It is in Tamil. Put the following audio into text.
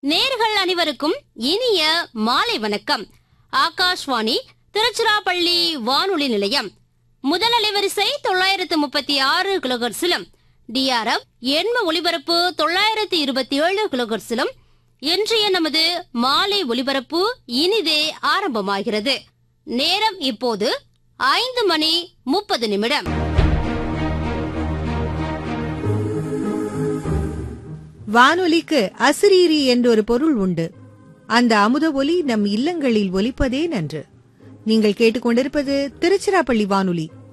நேர்கள் அனைவருக்கும் இனிய மாலை வணக்கம். ஆகாஷ்வாணி திருச்சிராப்பள்ளி வானொலி நிலையம் முதல் அலைவரிசை 936 கிலோஹெர்ட்ஸிலும் டிஆர்எஃப் எண்ம ஒலிபரப்பு 927 கிலோஹெர்ட்ஸிலும் இன்றைய நமது மாலை ஒலிபரப்பு இனிதே ஆரம்பமாகிறது. நேரம் இப்போது 5:30. வானொலிக்கு அசிரீரி என்றொரு பொருள் உண்டு. அந்த அமுத ஒலி நம் இல்லங்களில் ஒலிப்பதே நன்று. நீங்கள் கேட்டுக்கொண்டிருப்பது திருச்சிராப்பள்ளி வானொலி.